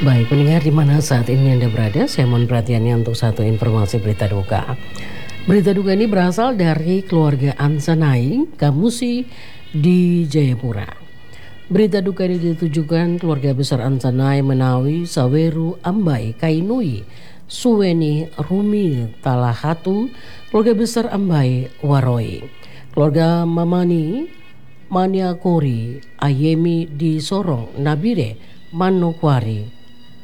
Baik, pendengar di mana saat ini Anda berada, saya mohon perhatiannya untuk satu informasi berita duka. Berita duka ini berasal dari keluarga Ansanai Kamusi di Jayapura. Berita duka ini ditujukan keluarga besar Ansanai Menawi Saweru Ambai Kainui Suweni Rumi Talahatu, keluarga besar Ambai Waroi, keluarga Mamani Maniakori Ayemi di Sorong Nabire Manokwari,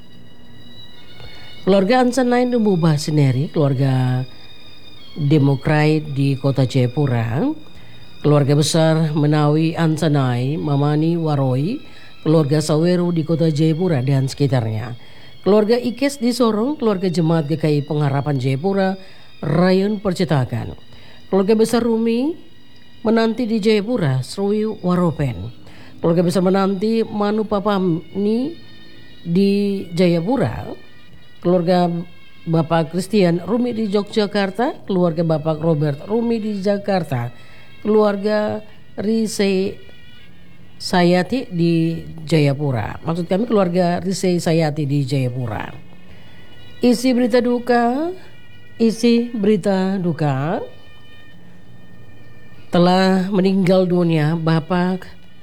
keluarga Ansanai Numubah Sineri, keluarga Demokrat di kota Jayapura, keluarga besar Menawi Ansanai Mamani Waroi, keluarga Saweru di kota Jayapura dan sekitarnya, keluarga Ikes di Sorong, keluarga Jemaat GKI Pengharapan Jayapura, Rayon Percetakan, keluarga besar Rumi Menanti di Jayapura, Srui Waropen, keluarga besar Menanti Manu Papamni di Jayapura, keluarga Bapak Christian Rumi di Yogyakarta, keluarga Bapak Robert Rumi di Jakarta, keluarga Rise Sayati di Jayapura. Maksud kami keluarga Rise Sayati di Jayapura. Isi berita duka telah meninggal dunia Bapak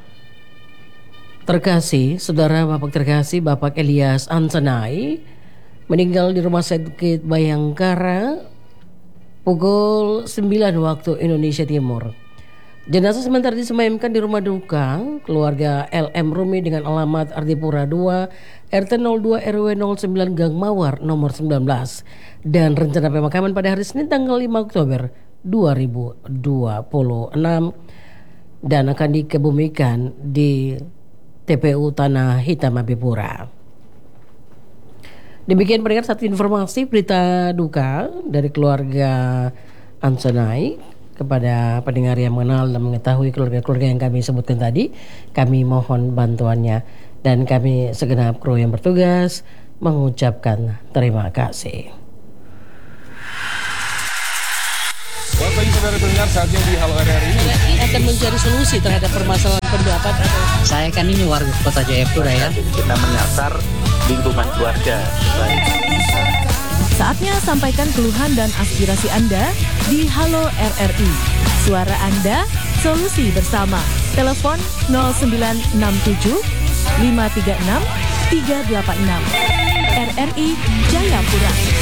terkasih, saudara Bapak terkasih Bapak Elias Ansanai, meninggal di Rumah Sakit Bayangkara pukul 9 waktu Indonesia Timur. Jenazah sementara disemayamkan di rumah duka keluarga LM Rumi dengan alamat Ardipura 2 RT 02 RW 09 Gang Mawar nomor 19, dan rencana pemakaman pada hari Senin tanggal 5 Oktober 2026 dan akan dikebumikan di TPU Tanah Hitam Abipura. Demikian pendengar satu informasi berita duka dari keluarga Ansanai. Kepada pendengar yang mengenal dan mengetahui keluarga-keluarga yang kami sebutkan tadi, kami mohon bantuannya dan kami segenap kru yang bertugas mengucapkan terima kasih. Selamat pagi saudara pendengar, saatnya di Halo RRI Akan mencari solusi terhadap permasalahan pendapat. Saya kan ini warga kota Jayapura ya. Kita menyasar lingkungan keluarga. Saatnya sampaikan keluhan dan aspirasi Anda di Halo RRI. Suara Anda, solusi bersama. Telepon 0967 536 386. RRI Jayapura.